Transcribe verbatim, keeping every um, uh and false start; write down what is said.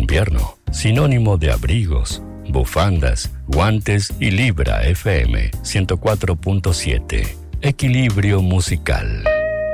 invierno, sinónimo de abrigos, bufandas, guantes y Libra F M ciento cuatro punto siete. Equilibrio musical.